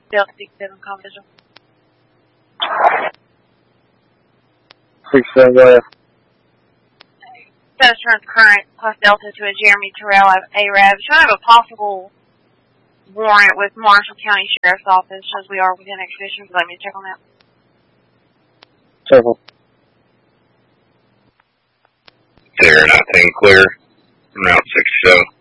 Delta 67 confidential. 67 left. Status turns current plus Delta to a Jeremy Terrell of ARAB. Should I have a possible warrant with Marshall County Sheriff's Office as we are within expedition? Let me check on that. Several. There, nothing clear. Route 67.